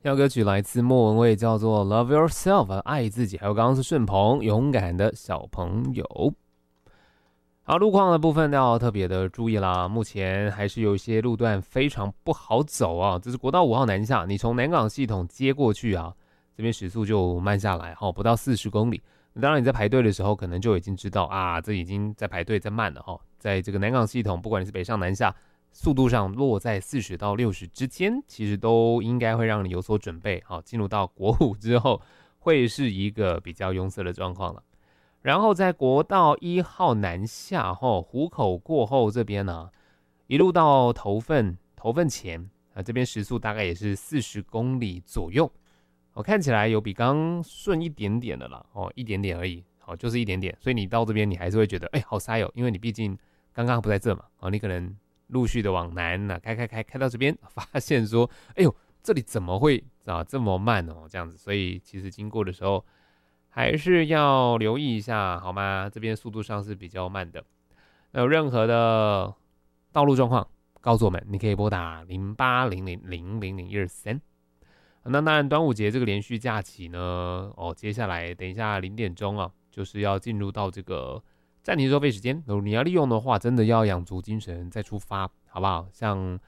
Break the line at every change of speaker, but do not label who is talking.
这歌曲来自莫文蔚，叫做《Love Yourself》，爱自己。还有刚刚是顺鹏，勇敢的小朋友。好，路况的部分要特别的注意啦。目前还是有一些路段非常不好走啊。这是国道5号南下，你从南港系统接过去啊，这边时速就慢下来哈，不到40公里。当然你在排队的时候，可能就已经知道啊，这已经在排队在慢了哈。在这个南港系统，不管你是北上南下，速度上落在40到60之间，其实都应该会让你有所准备。好，进入到国五之后，会是一个比较拥塞的状况了。然后在国道1号南下后，湖口过后这边呢、一路到头份前啊，这边时速大概也是40公里左右。我看起来有比刚顺一点点的啦，一点点而已，好，就是一点点。所以你到这边你还是会觉得，好塞哦，因为你毕竟刚刚不在这嘛，你可能陆续的往南啊，开到这边，发现说，这里怎么会这么慢哦，这样子。所以其实经过的时候，还是要留意一下，好吗？这边速度上是比较慢的。那有任何的道路状况，告诉我们，你可以拨打0800000013。那当然，端午节这个连续假期呢，接下来等一下0点钟啊，就是要进入到这个暂停收费时间。如果你要利用的话，真的要养足精神再出发，好不好？像